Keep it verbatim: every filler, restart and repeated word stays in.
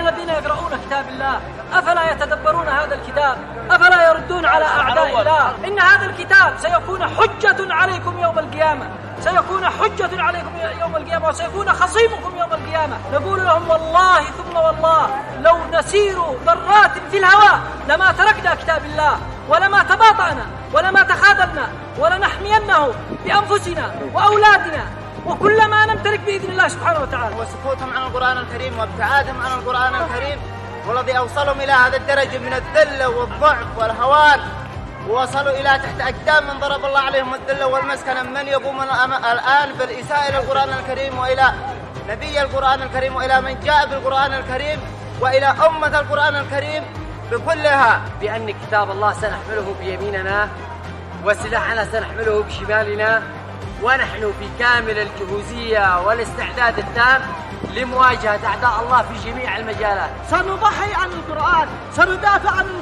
الذين يقرؤون كتاب الله أفلا يتدبرون هذا الكتاب؟ أفلا يردون على أعداء الله؟ إن هذا الكتاب سيكون حجة عليكم يوم القيامة، سيكون حجة عليكم يوم القيامة، وسيكون خصيمكم يوم القيامة. نقول لهم والله ثم والله لو نسير ذرات في الهواء لما تركنا كتاب الله، ولما تباطأنا، ولما تخاذلنا، ولنحمينه بأنفسنا وأولادنا وكل ما نمتلك بإذن الله سبحانه وتعالى. وسكوتهم عن القرآن الكريم وابتعادهم عن القرآن الكريم والذي أوصلهم إلى هذا الدرجة من الذل والضعف والهوان، ووصلوا إلى تحت أقدام من ضرب الله عليهم الذل والمسكنة، من يقوم الآن بالإساءة إلى القرآن الكريم وإلى نبي القرآن الكريم وإلى من جاء بالقرآن الكريم وإلى أمة القرآن الكريم بكلها، بأن كتاب الله سنحمله بيميننا وسلاحنا سنحمله بشمالنا، ونحن في كامل الجهوزية والاستعداد التام لمواجهة أعداء الله في جميع المجالات. سنضحي عن القرآن، سندافع عن